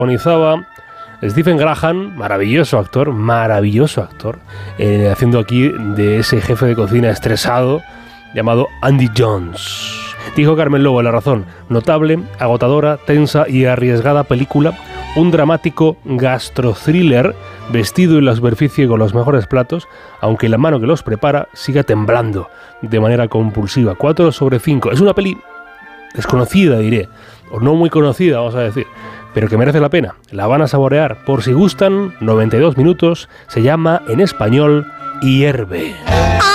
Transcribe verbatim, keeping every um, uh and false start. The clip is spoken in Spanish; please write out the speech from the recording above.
protagonizaba Stephen Graham, maravilloso actor, maravilloso actor, eh, haciendo aquí de ese jefe de cocina estresado llamado Andy Jones. Dijo Carmen Lobo en La Razón: notable, agotadora, tensa y arriesgada película, un dramático gastro-thriller vestido en la superficie con los mejores platos, aunque la mano que los prepara siga temblando de manera compulsiva. cuatro sobre cinco. Es una peli desconocida, diré, o no muy conocida, vamos a decir, pero que merece la pena. La van a saborear. Por si gustan, noventa y dos minutos, se llama en español Hierve.